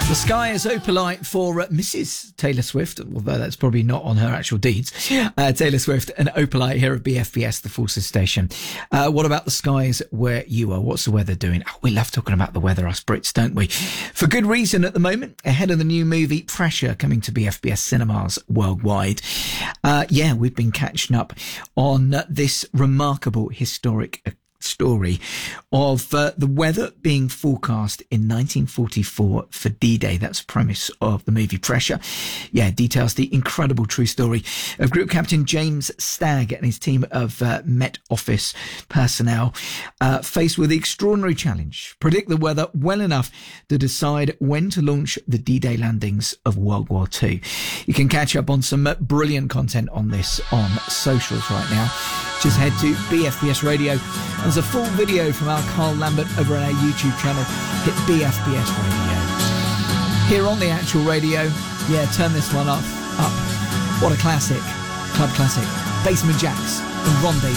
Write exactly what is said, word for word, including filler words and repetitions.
The sky is opalite for uh, Missus Taylor Swift, although that's probably not on her actual deeds. Uh, Taylor Swift and opalite here at B F B S, the Forces Station. Uh, what about the skies where you are? What's the weather doing? Oh, we love talking about the weather, us Brits, don't we? For good reason at the moment, ahead of the new movie Pressure coming to B F B S cinemas worldwide. Uh, yeah, we've been catching up on uh, this remarkable historic occasion. Story of uh, the weather being forecast in nineteen forty-four for D-Day. That's the premise of the movie Pressure. Yeah, details the incredible true story of Group Captain James Stagg and his team of uh, Met Office personnel uh, faced with the extraordinary challenge: predict the weather well enough to decide when to launch the D-Day landings of World War Two. You can catch up on some uh, brilliant content on this on socials right now. Just head to B F B S Radio. There's a full video from our Carl Lambert over on our YouTube channel. Hit B F B S Radio. Here on the actual radio, yeah, turn this one up. Up. What a classic. Club classic. Basement Jaxx and Rendezvous.